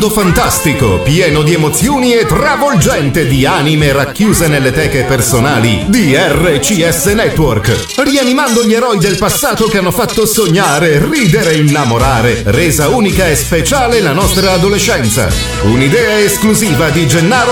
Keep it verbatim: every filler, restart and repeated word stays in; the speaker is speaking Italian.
mondo fantastico, pieno di emozioni e travolgente di anime racchiuse nelle teche personali di R C S Network, rianimando gli eroi del passato che hanno fatto sognare, ridere e innamorare, resa unica e speciale la nostra adolescenza. Un'idea esclusiva di Gennaro